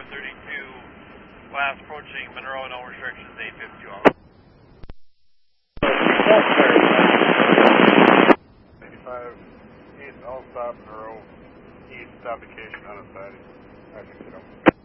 32, last approaching Monroe, no restrictions, 852 hours. 95 east, all stop, Monroe, east, stop vacation, unassigned. I think so.